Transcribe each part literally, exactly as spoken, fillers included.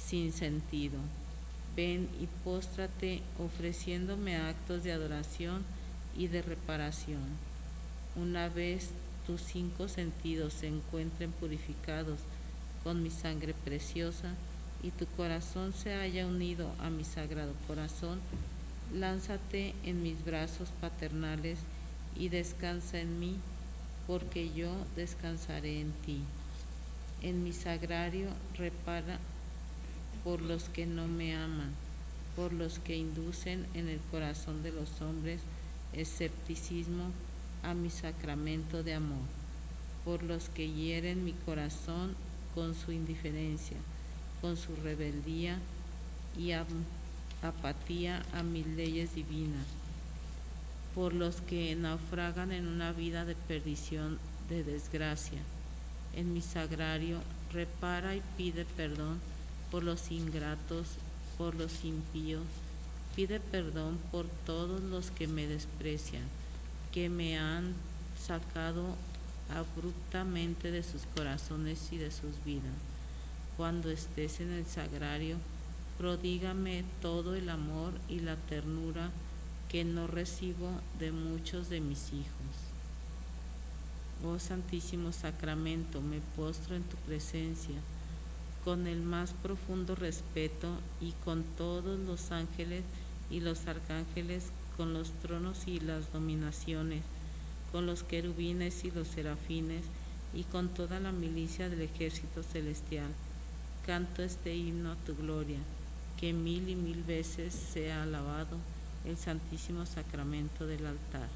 sin sentido. Ven y póstrate ofreciéndome actos de adoración y de reparación. Una vez tus cinco sentidos se encuentren purificados con mi sangre preciosa y tu corazón se haya unido a mi sagrado corazón, lánzate en mis brazos paternales y descansa en mí, porque yo descansaré en ti. En mi sagrario repara por los que no me aman, por los que inducen en el corazón de los hombres escepticismo a mi sacramento de amor, por los que hieren mi corazón con su indiferencia, con su rebeldía y apatía a mis leyes divinas, por los que naufragan en una vida de perdición, de desgracia. En mi sagrario repara y pide perdón por los ingratos, por los impíos, pide perdón por todos los que me desprecian, que me han sacado abruptamente de sus corazones y de sus vidas. Cuando estés en el sagrario, prodígame todo el amor y la ternura que no recibo de muchos de mis hijos. Oh Santísimo Sacramento, me postro en tu presencia con el más profundo respeto y con todos los ángeles y los arcángeles, con los tronos y las dominaciones, con los querubines y los serafines y con toda la milicia del ejército celestial. Canto este himno a tu gloria, que mil y mil veces sea alabado el Santísimo Sacramento del altar.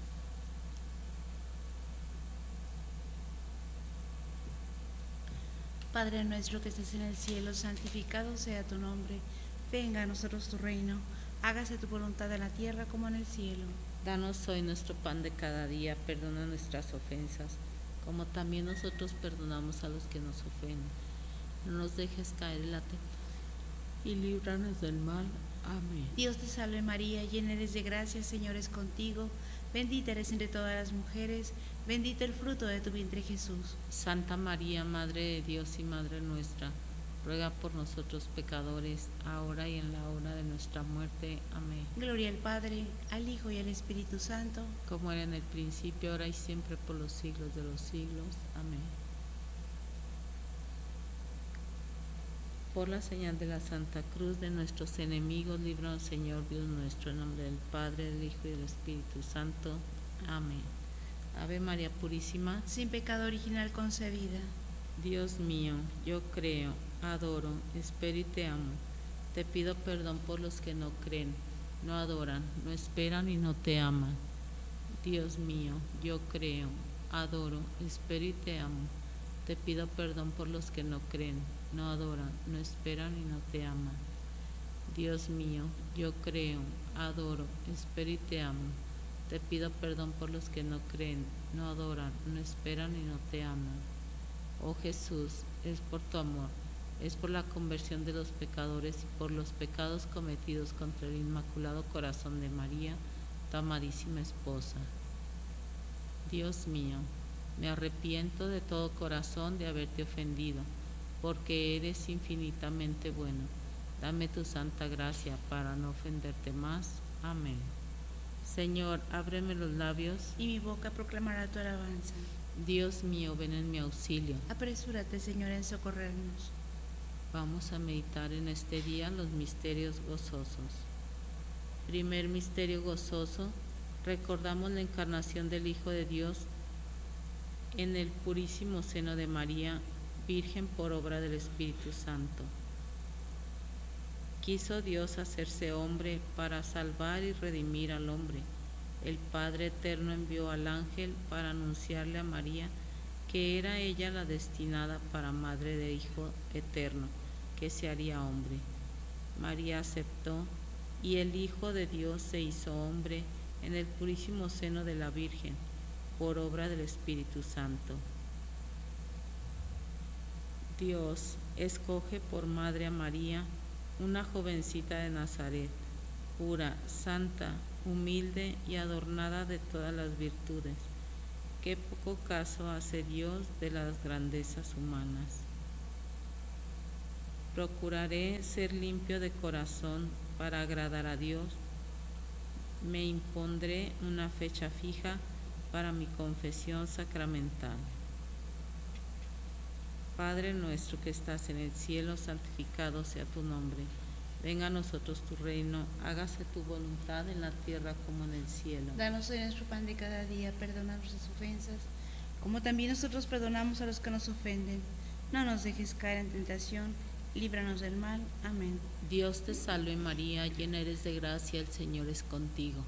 Padre nuestro que estés en el cielo, santificado sea tu nombre. Venga a nosotros tu reino. Hágase tu voluntad en la tierra como en el cielo. Danos hoy nuestro pan de cada día. Perdona nuestras ofensas, como también nosotros perdonamos a los que nos ofenden. No nos dejes caer en la tentación y líbranos del mal. Amén. Dios te salve María, llena eres de gracia, Señor es contigo. Bendita eres entre todas las mujeres, bendito el fruto de tu vientre Jesús. Santa María, Madre de Dios y Madre nuestra, ruega por nosotros pecadores, ahora y en la hora de nuestra muerte. Amén. Gloria al Padre, al Hijo y al Espíritu Santo, como era en el principio, ahora y siempre, por los siglos de los siglos. Amén. Por la señal de la Santa Cruz de nuestros enemigos, líbranos, Señor Dios nuestro, en nombre del Padre, del Hijo y del Espíritu Santo. Amén. Ave María Purísima, sin pecado original concebida. Dios mío, yo creo, adoro, espero y te amo. Te pido perdón por los que no creen, no adoran, no esperan y no te aman. Dios mío, yo creo, adoro, espero y te amo. Te pido perdón por los que no creen, no adoran, no esperan y no te aman. Dios mío, yo creo, adoro, espero y te amo. Te pido perdón por los que no creen, no adoran, no esperan y no te aman. Oh Jesús, es por tu amor, es por la conversión de los pecadores y por los pecados cometidos contra el Inmaculado Corazón de María, tu amadísima esposa. Dios mío, me arrepiento de todo corazón de haberte ofendido, porque eres infinitamente bueno. Dame tu santa gracia para no ofenderte más. Amén. Señor, ábreme los labios, y mi boca proclamará tu alabanza. Dios mío, ven en mi auxilio. Apresúrate, Señor, en socorrernos. Vamos a meditar en este día los misterios gozosos. Primer misterio gozoso, recordamos la encarnación del Hijo de Dios en el purísimo seno de María, Virgen por obra del Espíritu Santo. Quiso Dios hacerse hombre para salvar y redimir al hombre. El Padre Eterno envió al ángel para anunciarle a María que era ella la destinada para madre de Hijo Eterno, que se haría hombre. María aceptó y el Hijo de Dios se hizo hombre en el purísimo seno de la Virgen, por obra del Espíritu Santo. Dios escoge por madre a María, una jovencita de Nazaret, pura, santa, humilde y adornada de todas las virtudes. Qué poco caso hace Dios de las grandezas humanas. Procuraré ser limpio de corazón para agradar a Dios. Me impondré una fecha fija para mi confesión sacramental. Padre nuestro que estás en el cielo, santificado sea tu nombre. Venga a nosotros tu reino, hágase tu voluntad en la tierra como en el cielo. Danos hoy nuestro pan de cada día, perdona nuestras ofensas, como también nosotros perdonamos a los que nos ofenden. No nos dejes caer en tentación, líbranos del mal. Amén. Dios te salve María, llena eres de gracia, el Señor es contigo.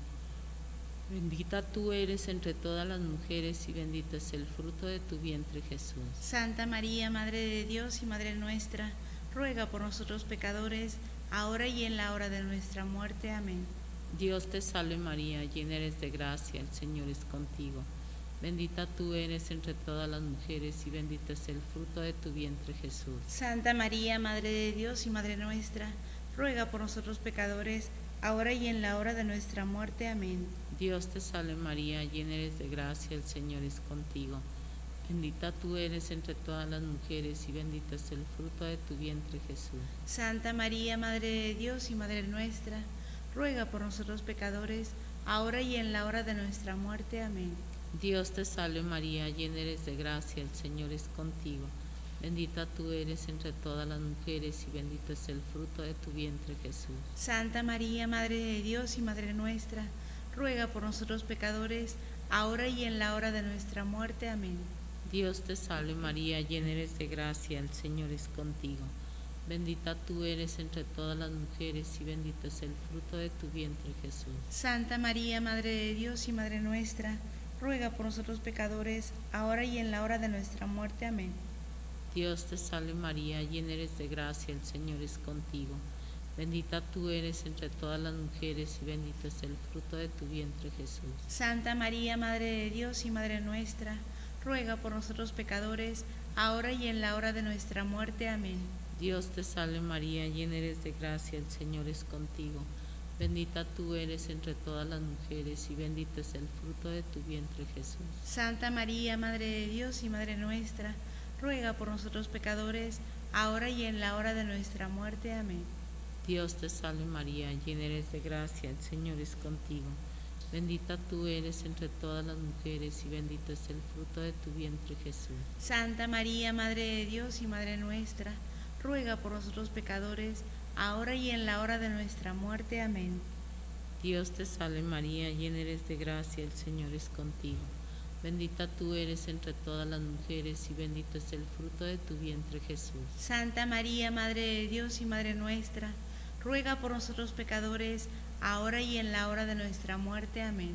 Bendita tú eres entre todas las mujeres y bendito es el fruto de tu vientre Jesús. Santa María, Madre de Dios y Madre nuestra, ruega por nosotros pecadores, ahora y en la hora de nuestra muerte. Amén. Dios te salve María, llena eres de gracia, el Señor es contigo. Bendita tú eres entre todas las mujeres y bendito es el fruto de tu vientre Jesús. Santa María, Madre de Dios y Madre nuestra, ruega por nosotros pecadores, ahora y en la hora de nuestra muerte. Amén. Dios te salve María, llena eres de gracia, el Señor es contigo. Bendita tú eres entre todas las mujeres y bendito es el fruto de tu vientre Jesús. Santa María, Madre de Dios y Madre nuestra, ruega por nosotros pecadores, ahora y en la hora de nuestra muerte. Amén. Dios te salve María, llena eres de gracia, el Señor es contigo. Bendita tú eres entre todas las mujeres y bendito es el fruto de tu vientre Jesús. Santa María, Madre de Dios y Madre nuestra, ruega por nosotros pecadores, ahora y en la hora de nuestra muerte. Amén. Dios te salve María, llena eres de gracia, el Señor es contigo. Bendita tú eres entre todas las mujeres y bendito es el fruto de tu vientre Jesús. Santa María, Madre de Dios y Madre nuestra, ruega por nosotros pecadores, ahora y en la hora de nuestra muerte. Amén. Dios te salve María, llena eres de gracia, el Señor es contigo. Bendita tú eres entre todas las mujeres y bendito es el fruto de tu vientre Jesús. Santa María, Madre de Dios y Madre nuestra, ruega por nosotros pecadores, ahora y en la hora de nuestra muerte. Amén. Dios te salve María, llena eres de gracia, el Señor es contigo. Bendita tú eres entre todas las mujeres y bendito es el fruto de tu vientre Jesús. Santa María, Madre de Dios y Madre nuestra, ruega por nosotros pecadores, ahora y en la hora de nuestra muerte. Amén. Dios te salve María, llena eres de gracia, el Señor es contigo. Bendita tú eres entre todas las mujeres y bendito es el fruto de tu vientre Jesús. Santa María, Madre de Dios y Madre nuestra, ruega por nosotros pecadores, ahora y en la hora de nuestra muerte. Amén. Dios te salve María, llena eres de gracia, el Señor es contigo. Bendita tú eres entre todas las mujeres y bendito es el fruto de tu vientre Jesús. Santa María, Madre de Dios y Madre nuestra, ruega por nosotros pecadores, ahora y en la hora de nuestra muerte. Amén.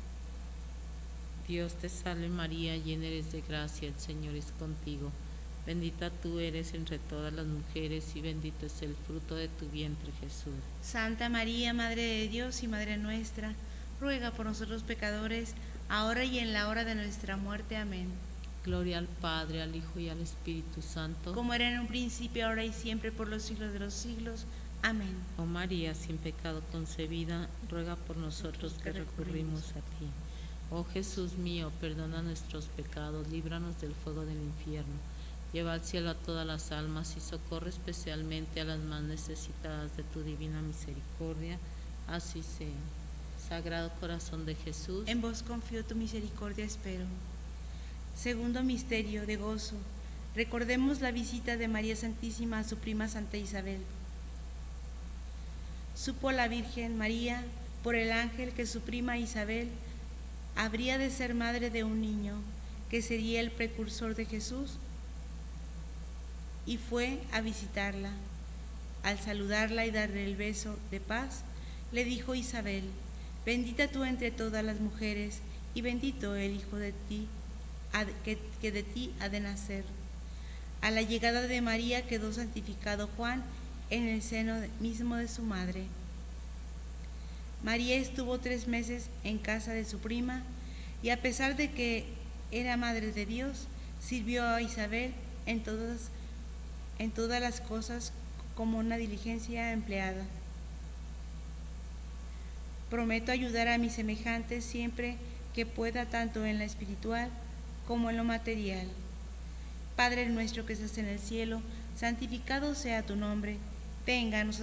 Dios te salve María, llena eres de gracia, el Señor es contigo. Bendita tú eres entre todas las mujeres y bendito es el fruto de tu vientre Jesús. Santa María, Madre de Dios y Madre nuestra, ruega por nosotros pecadores, ahora y en la hora de nuestra muerte. Amén. Gloria al Padre, al Hijo y al Espíritu Santo. Como era en un principio, ahora y siempre, por los siglos de los siglos. Amén. Oh María, sin pecado concebida, ruega por nosotros que recurrimos a ti. Oh Jesús mío, perdona nuestros pecados, líbranos del fuego del infierno. Lleva al cielo a todas las almas y socorre especialmente a las más necesitadas de tu divina misericordia. Así sea. Sagrado Corazón de Jesús, En vos confío, tu misericordia espero. Segundo misterio de gozo. Recordemos la visita de María Santísima a su prima Santa Isabel. Supo la Virgen María por el ángel que su prima Isabel habría de ser madre de un niño que sería el precursor de Jesús, y fue a visitarla. Al saludarla y darle el beso de paz, le dijo Isabel: bendita tú entre todas las mujeres, y bendito el hijo de ti, que, que de ti ha de nacer. A la llegada de María quedó santificado Juan en el seno mismo de su madre. María estuvo tres meses en casa de su prima, y a pesar de que era madre de Dios, sirvió a Isabel en todas, en todas las cosas como una diligencia empleada. Prometo ayudar a mis semejantes siempre que pueda, tanto en lo espiritual como en lo material. Padre nuestro que estás en el cielo, santificado sea tu nombre, venga a nosotros